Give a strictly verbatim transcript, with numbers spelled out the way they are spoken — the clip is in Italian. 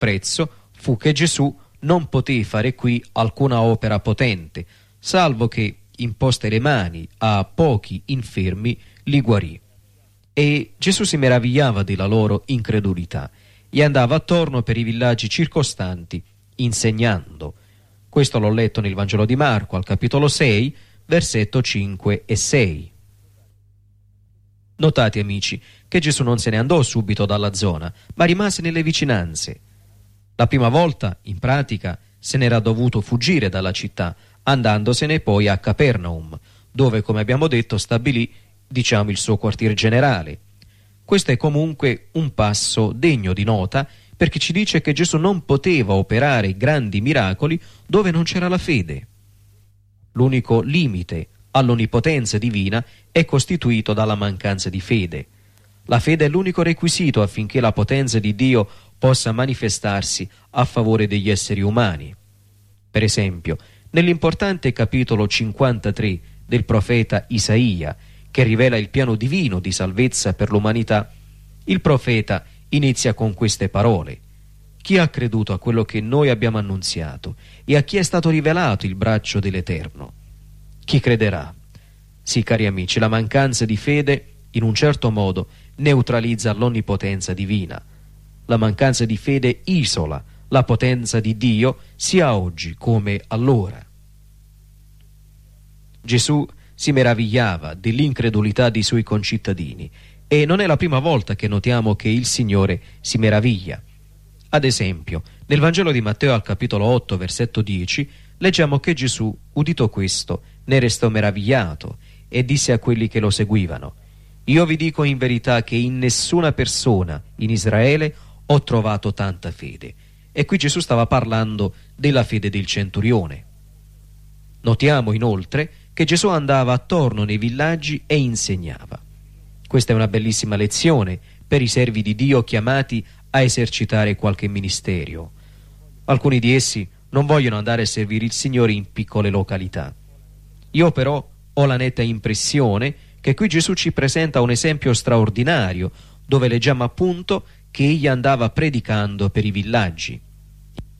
prezzo fu che Gesù non poté fare qui alcuna opera potente, salvo che, imposte le mani a pochi infermi, li guarì. E Gesù si meravigliava della loro incredulità e andava attorno per i villaggi circostanti, insegnando. Questo l'ho letto nel Vangelo di Marco, al capitolo sei, versetto cinque e sei. Notate, amici, che Gesù non se ne andò subito dalla zona, ma rimase nelle vicinanze. La prima volta, in pratica, se n'era dovuto fuggire dalla città, andandosene poi a Capernaum, dove, come abbiamo detto, stabilì, diciamo, il suo quartier generale. Questo è comunque un passo degno di nota, perché ci dice che Gesù non poteva operare grandi miracoli dove non c'era la fede. L'unico limite all'onnipotenza divina è costituito dalla mancanza di fede. La fede è l'unico requisito affinché la potenza di Dio possa manifestarsi a favore degli esseri umani. Per esempio, nell'importante capitolo cinquantatré del profeta Isaia, che rivela il piano divino di salvezza per l'umanità, il profeta inizia con queste parole: chi ha creduto a quello che noi abbiamo annunziato e a chi è stato rivelato il braccio dell'Eterno? Chi crederà? Sì, cari amici, la mancanza di fede, in un certo modo, neutralizza l'onnipotenza divina. La mancanza di fede isola la potenza di Dio sia oggi come allora. Gesù si meravigliava dell'incredulità dei suoi concittadini e non è la prima volta che notiamo che il Signore si meraviglia. Ad esempio, nel Vangelo di Matteo al capitolo otto, versetto dieci, leggiamo che Gesù, udito questo, ne restò meravigliato e disse a quelli che lo seguivano: io vi dico in verità che in nessuna persona in Israele ho trovato tanta fede. E qui Gesù stava parlando della fede del centurione. Notiamo inoltre che Gesù andava attorno nei villaggi e insegnava. Questa è una bellissima lezione per i servi di Dio chiamati a esercitare qualche ministero. Alcuni di essi non vogliono andare a servire il Signore in piccole località. Io però ho la netta impressione che qui Gesù ci presenta un esempio straordinario, dove leggiamo appunto che egli andava predicando per i villaggi.